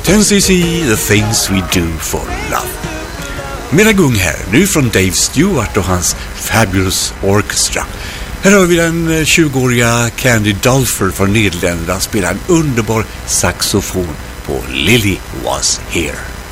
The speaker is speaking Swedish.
10cc, the things we do for love. Mera gung här, nu från Dave Stewart och hans Fabulous Orchestra. Här har vi den 20-åriga Candy Dulfer från Nederländerna spelar en underbar saxofon på Lily Was Here.